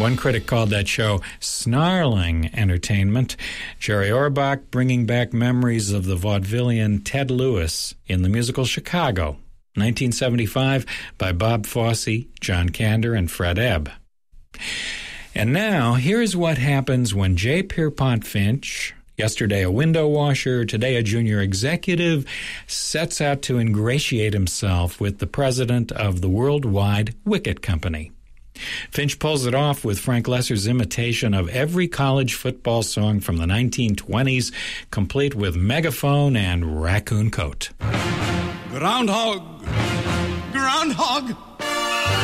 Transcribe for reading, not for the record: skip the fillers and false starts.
One critic called that show snarling entertainment. Jerry Orbach bringing back memories of the vaudevillian Ted Lewis in the musical Chicago, 1975, by Bob Fosse, John Kander, and Fred Ebb. And now, here's what happens when J. Pierpont Finch, yesterday a window washer, today a junior executive, sets out to ingratiate himself with the president of the Worldwide Wicket Company. Finch pulls it off with Frank Lesser's imitation of every college football song from the 1920s, complete with megaphone and raccoon coat. Groundhog! Groundhog!